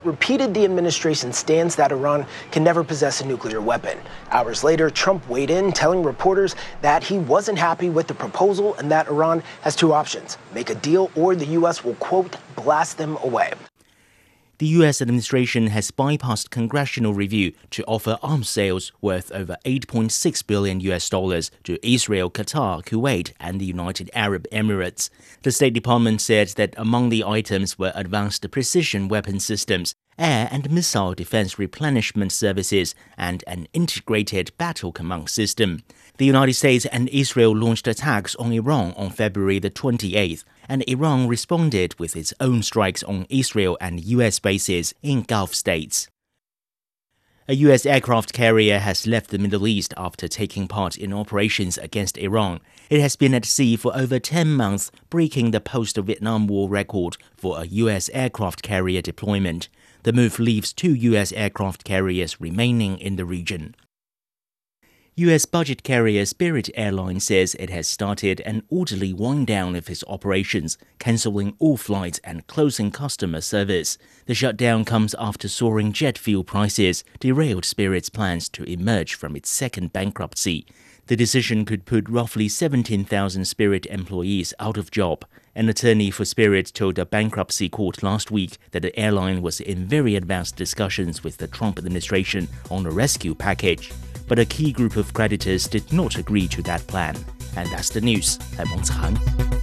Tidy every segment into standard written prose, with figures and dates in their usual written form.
repeated the administration's stance that Iran can never possess a nuclear weapon. Hours later, Trump weighed in, telling reporters that he wasn't happy with the proposal and that Iran has two options: make a deal or the U.S. will, quote, blast them away. The U.S. administration has bypassed congressional review to offer arms sales worth over $8.6 billion to Israel, Qatar, Kuwait, and the United Arab Emirates. The State Department said that among the items were advanced precision weapon systems, air and missile defense replenishment services, and an integrated battle command system. The United States and Israel launched attacks on Iran on February the 28th, and Iran responded with its own strikes on Israel and U.S. bases in Gulf states. A U.S. aircraft carrier has left the Middle East after taking part in operations against Iran. It has been at sea for over 10 months, breaking the post-Vietnam War record for a U.S. aircraft carrier deployment. The move leaves 2 U.S. aircraft carriers remaining in the region. U.S. budget carrier Spirit Airlines says it has started an orderly wind-down of its operations, cancelling all flights and closing customer service. The shutdown comes after soaring jet fuel prices derailed Spirit's plans to emerge from its second bankruptcy. The decision could put roughly 17,000 Spirit employees out of job. An attorney for Spirit told a bankruptcy court last week that the airline was in very advanced discussions with the Trump administration on a rescue package. But a key group of creditors did not agree to that plan. And that's the news. I'm Meng Chan.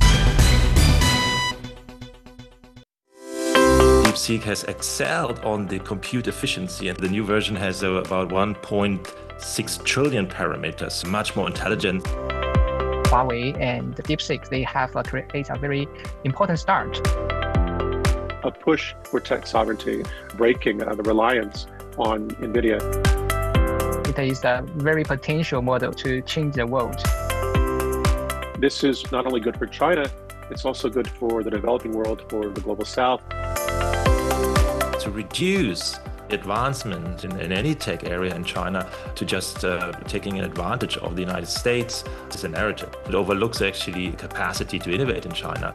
DeepSeek has excelled on the compute efficiency, and the new version has about 1.6 trillion parameters, much more intelligent. Huawei and DeepSeek, they have created a very important start. A push for tech sovereignty, breaking the reliance on NVIDIA. It is a very potential model to change the world. This is not only good for China, it's also good for the developing world, for the global south. To reduce advancement in any tech area in China to just taking advantage of the United States is a narrative. It overlooks actually capacity to innovate in China.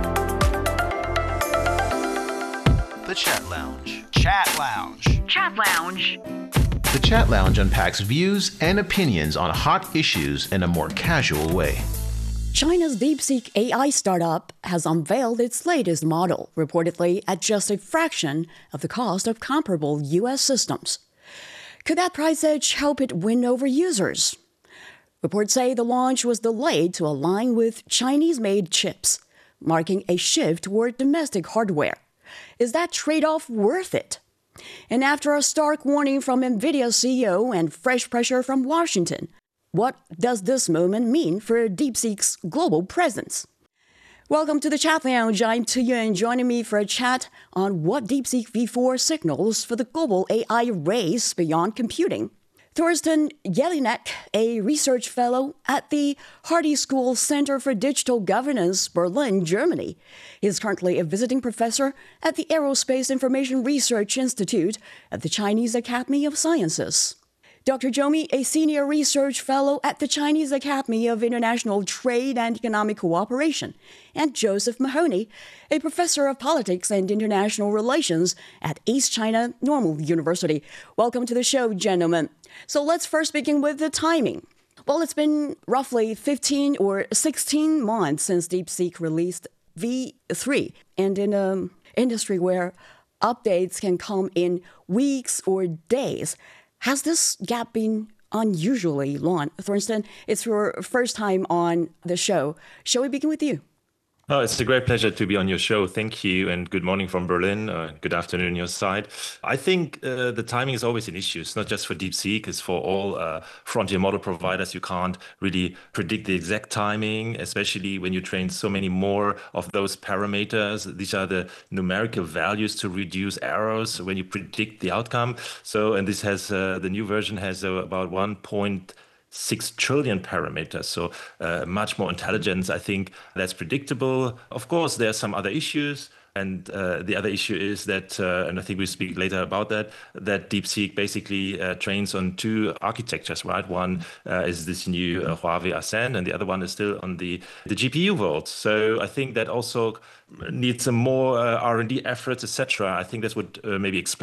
The Chat Lounge. Chat Lounge. Chat Lounge. The Chat Lounge unpacks views and opinions on hot issues in a more casual way. China's DeepSeek AI startup has unveiled its latest model, reportedly at just a fraction of the cost of comparable U.S. systems. Could that price edge help it win over users? Reports say the launch was delayed to align with Chinese-made chips, marking a shift toward domestic hardware. Is that trade-off worth it? And after a stark warning from NVIDIA CEO and fresh pressure from Washington, what does this moment mean for DeepSeek's global presence? Welcome to the Chat Lounge. I'm Tuyuan, joining me for a chat on what DeepSeek V4 signals for the global AI race beyond computing. Thorsten Jelinek, a research fellow at the Hardy School Center for Digital Governance, Berlin, Germany. He is currently a visiting professor at the Aerospace Information Research Institute at the Chinese Academy of Sciences. Dr. Zhou Mi, a senior research fellow at the Chinese Academy of International Trade and Economic Cooperation, and Joseph Mahoney, a professor of politics and international relations at East China Normal University. Welcome to the show, gentlemen. So let's first begin with the timing. Well, it's been roughly 15 or 16 months since DeepSeek released V3, and in an industry where updates can come in weeks or days, has this gap been unusually long? Thorsten, it's your first time on the show. Shall we begin with you? Oh, it's a great pleasure to be on your show. Thank you. And good morning from Berlin. Good afternoon on your side. I think the timing is always an issue. It's not just for DeepSeek. It's for all frontier model providers. You can't really predict the exact timing, especially when you train so many more of those parameters. These are the numerical values to reduce errors when you predict the outcome. So, and this has, the new version has about 1.6 trillion parameters, so much more intelligence. I think that's predictable. Of course, there are some other issues. And the other issue is that, and I think we'll speak later about that DeepSeek basically trains on two architectures, right? One is this new Huawei Ascend, and the other one is still on the GPU world. So I think that also needs some more R&D efforts, etc. I think that would maybe explain